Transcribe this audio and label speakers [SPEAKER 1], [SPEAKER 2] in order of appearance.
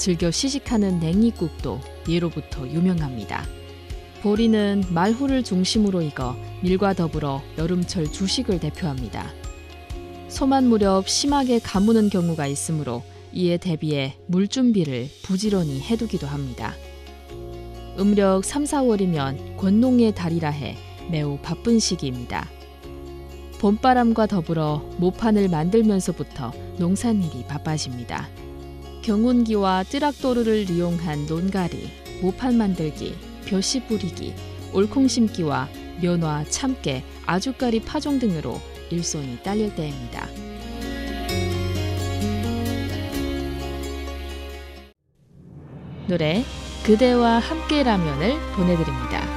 [SPEAKER 1] 즐겨 시식하는 냉이국도 예로부터 유명합니다. 보리는 말후를 중심으로 익어 밀과 더불어 여름철 주식을 대표합니다. 소만 무렵 심하게 가무는 경우가 있으므로 이에 대비해 물 준비를 부지런히 해두기도 합니다. 음력 3, 4월이면 권농의 달이라 해 매우 바쁜 시기입니다. 봄바람과 더불어 모판을 만들면서부터 농산일이 바빠집니다. 경운기와 뜨락도루를 이용한 논가리, 모판 만들기, 벼씨 뿌리기, 올콩 심기와 면화, 참깨, 아주가리 파종 등으로 일손이 딸릴 때입니다. 노래 그대와 함께라면을 보내드립니다.